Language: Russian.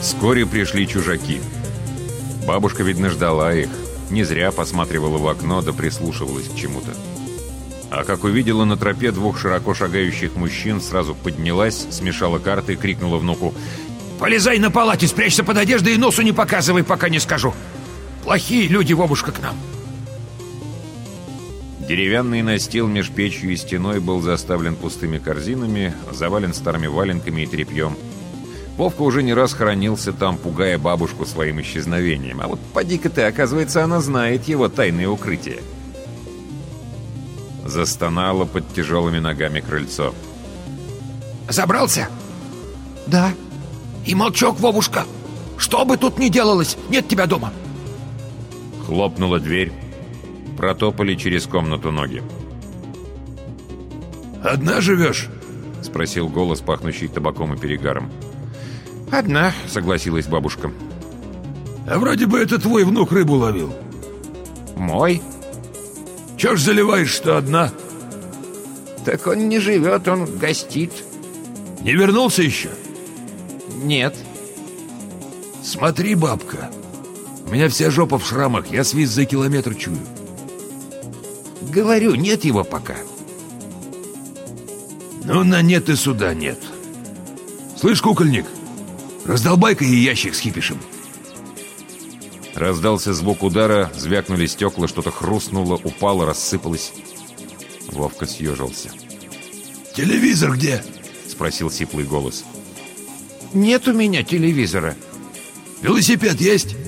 Вскоре пришли чужаки. Бабушка, видно, ждала их. Не зря посматривала в окно да прислушивалась к чему-то. А как увидела на тропе двух широко шагающих мужчин, сразу поднялась, смешала карты и крикнула внуку: «Полезай на палате, спрячься под одеждой и носу не показывай, пока не скажу. Плохие люди, Вовушка, к нам». Деревянный настил меж печью и стеной был заставлен пустыми корзинами, завален старыми валенками и тряпьем. Вовка уже не раз хоронился там, пугая бабушку своим исчезновением. А вот поди-ка ты, оказывается, она знает его тайное укрытие. Застонало под тяжелыми ногами крыльцо. «Забрался?» «Да». «И молчок, Вовушка! Что бы тут ни делалось, нет тебя дома!» Хлопнула дверь. Протопали через комнату ноги. «Одна живешь?» — спросил голос, пахнущий табаком и перегаром. «Одна», — согласилась бабушка. «А вроде бы это твой внук рыбу ловил». «Мой?» «Чё ж заливаешь, что одна?» «Так он не живет, он гостит». «Не вернулся еще?» «Нет». «Смотри, бабка, у меня вся жопа в шрамах, я свист за километр чую». «Говорю, нет его пока». «Ну, на нет и сюда нет. Слышь, кукольник, раздолбай-ка и ящик с хипишем». Раздался звук удара, звякнули стекла, что-то хрустнуло, упало, рассыпалось. Вовка съежился. «Телевизор где?» — спросил сиплый голос. «Нет у меня телевизора». «Велосипед есть?»